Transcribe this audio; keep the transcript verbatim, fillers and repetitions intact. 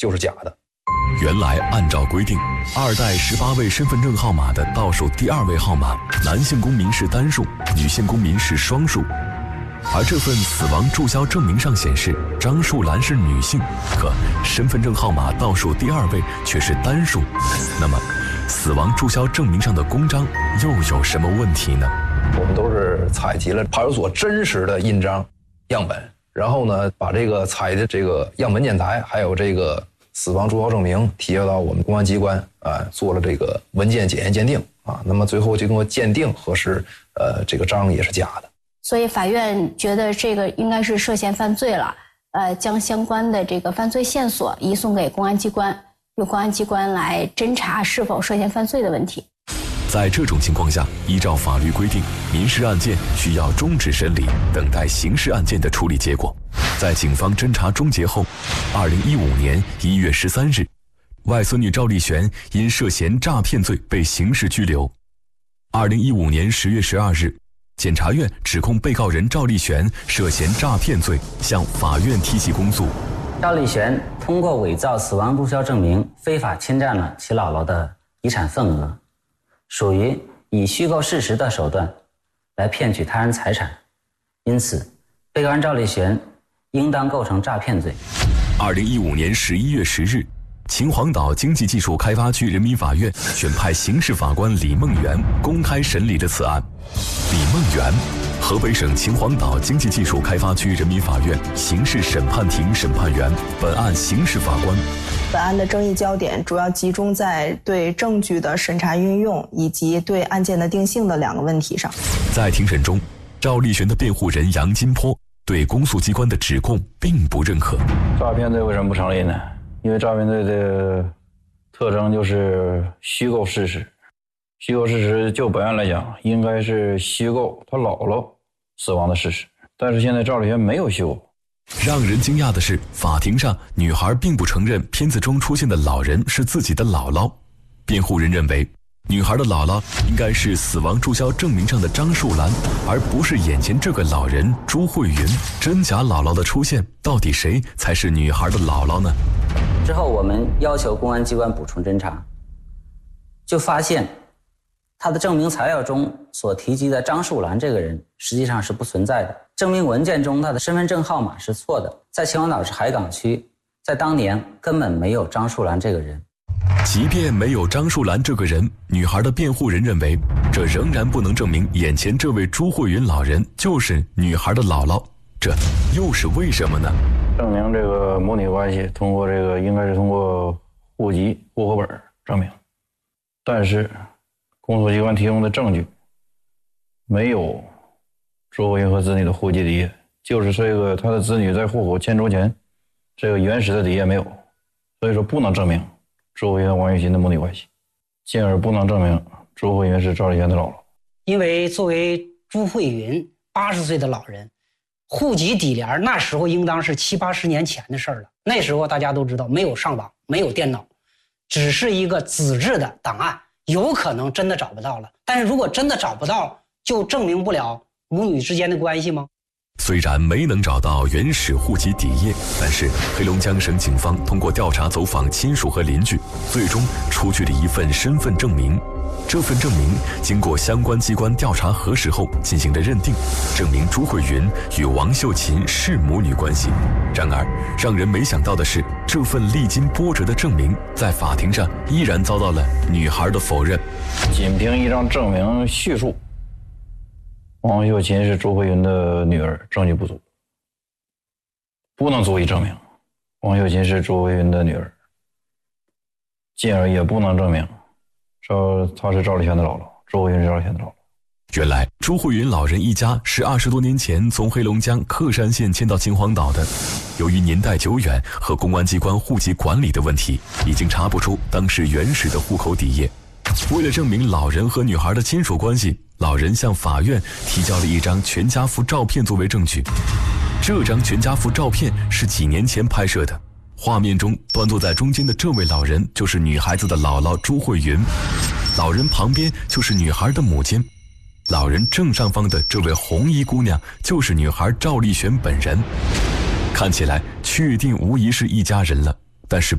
就是假的。 原来按照规定，二代十八位身份证号码的倒数第二位号码，男性公民是单数，女性公民是双数。而这份死亡注销证明上显示张树兰是女性，可身份证号码倒数第二位却是单数。那么，死亡注销证明上的公章又有什么问题呢？ 我们都是采集了派出所真实的印章样本，然后呢，把这个采的这个样本检材，还有这个死亡注销证明提交到我们公安机关啊、呃，做了这个文件检验鉴定啊。那么最后经过鉴定核实，呃，这个章也是假的。 所以法院觉得这个应该是涉嫌犯罪了，呃，将相关的这个犯罪线索移送给公安机关，由公安机关来侦查是否涉嫌犯罪的问题。 在这种情况下，依照法律规定，民事案件需要终止审理，等待刑事案件的处理结果。在警方侦查终结后，二零一五年一月十三日，外孙女赵丽璇因涉嫌诈骗罪被刑事拘留。二零一五年十月十二日，检察院指控被告人赵丽璇涉嫌诈骗罪，向法院提起公诉。 赵丽璇通过伪造死亡注销证明，非法侵占了其姥姥的遗产份额，属于以虚构事实的手段来骗取他人财产，因此，被告人赵丽璇应当构成诈骗罪。 二零一五年十一月十日，秦皇岛经济技术开发区人民法院选派刑事法官李梦圆公开审理了此案。李梦圆，河北省秦皇岛经济技术开发区人民法院刑事审判庭审判员，本案刑事法官。 本案的争议焦点主要集中在对证据的审查运用以及对案件的定性的两个问题上。 在庭审中，赵丽璇的辩护人杨金波对公诉机关的指控并不认可。 诈骗罪为什么不成立呢？因为诈骗罪的特征就是虚构事实。虚构事实就本案来讲，应该是虚构他姥姥死亡的事实，但是现在赵丽璇没有虚构。 让人惊讶的是，法庭上女孩并不承认片子中出现的老人是自己的姥姥。辩护人认为，女孩的姥姥应该是死亡注销证明上的张树兰，而不是眼前这个老人朱慧云。真假姥姥的出现，到底谁才是女孩的姥姥呢？ 之后我们要求公安机关补充侦查，就发现他的证明材料中所提及的张树兰这个人实际上是不存在的，证明文件中他的身份证号码是错的，在秦皇岛市海港区，在当年根本没有张树兰这个人。 即便没有张树兰这个人，女孩的辩护人认为，这仍然不能证明眼前这位朱慧云老人就是女孩的姥姥，这又是为什么呢？ 证明这个母女关系，通过这个应该是通过户籍户口本证明，但是公诉机关提供的证据没有朱慧云和子女的户籍底页，就是这个他的子女在户口迁出前这个原始的底页没有，所以说不能证明朱慧云和王玉琴的母女关系，进而不能证明朱慧云是赵丽璇的姥姥。 因为作为朱慧云八十岁的老人，户籍底联那时候应当是七八十年前的事儿了。那时候大家都知道，没有上网，没有电脑，只是一个纸质的档案，有可能真的找不到了。但是如果真的找不到，就证明不了母女之间的关系吗？ 虽然没能找到原始户籍底页，但是黑龙江省警方通过调查走访亲属和邻居，最终出具了一份身份证明。这份证明经过相关机关调查核实后进行了认定，证明朱慧云与王秀琴是母女关系。然而让人没想到的是，这份历经波折的证明在法庭上依然遭到了女孩的否认。 仅凭一张证明叙述王秀琴是朱慧云的女儿，证据不足，不能足以证明王秀琴是朱慧云的女儿，进而也不能证明说她是赵丽璇的姥姥，朱慧云是赵丽璇的姥姥。 原来朱慧云老人一家是二十多年前从黑龙江克山县迁到秦皇岛的，由于年代久远和公安机关户籍管理的问题，已经查不出当时原始的户口底页。为了证明老人和女孩的亲属关系，老人向法院提交了一张全家福照片作为证据。这张全家福照片是几年前拍摄的，画面中端坐在中间的这位老人就是女孩子的姥姥朱慧云，老人旁边就是女孩的母亲，老人正上方的这位红衣姑娘就是女孩赵丽璇本人。看起来确定无疑是一家人了，但是